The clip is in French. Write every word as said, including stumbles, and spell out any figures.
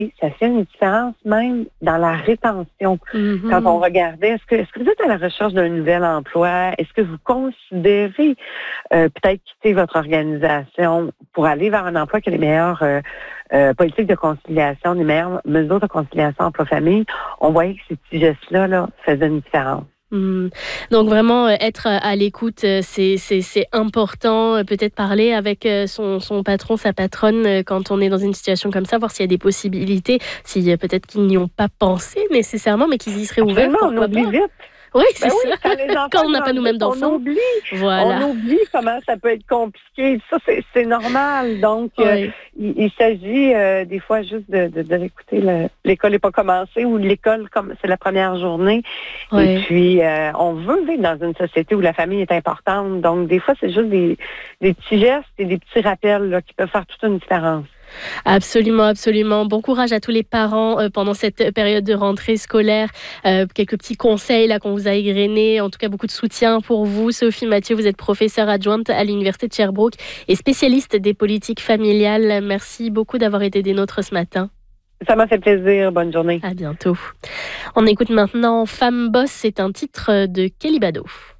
ça fait une différence même dans la rétention. Mm-hmm. Quand on regardait, est-ce que, est-ce que vous êtes à la recherche d'un nouvel emploi? Est-ce que vous considérez euh, peut-être quitter votre organisation pour aller vers un emploi qui a les meilleures euh, euh, politiques de conciliation, les meilleures mesures de conciliation emploi-famille? On voyait que ces petits gestes-là là, faisaient une différence. Mmh. Donc vraiment euh, être à l'écoute, euh, c'est, c'est, c'est important. Euh, peut-être parler avec euh, son, son patron, sa patronne euh, quand on est dans une situation comme ça, voir s'il y a des possibilités, si euh, peut-être qu'ils n'y ont pas pensé nécessairement, mais qu'ils y seraient ouverts. Absolument, on oublie pas. vite. Oui, c'est ben oui, ça. Quand, les enfants quand on n'a pas nous-mêmes d'enfants. On oublie. Voilà. On oublie comment ça peut être compliqué. Ça, c'est, c'est normal. Donc, oui. euh, il, il s'agit euh, des fois juste de, de, de l'écouter. Le, l'école n'est pas commencée ou l'école, comme c'est la première journée. Oui. Et puis, euh, on veut vivre dans une société où la famille est importante. Donc, des fois, c'est juste des, des petits gestes et des petits rappels là, qui peuvent faire toute une différence. Absolument, absolument. Bon courage à tous les parents euh, pendant cette période de rentrée scolaire. Euh, quelques petits conseils là qu'on vous a égrenés. En tout cas, beaucoup de soutien pour vous. Sophie Mathieu, vous êtes professeure adjointe à l'Université de Sherbrooke et spécialiste des politiques familiales. Merci beaucoup d'avoir été des nôtres ce matin. Ça m'a fait plaisir. Bonne journée. À bientôt. On écoute maintenant Femme Boss. C'est un titre de Kelly Bado.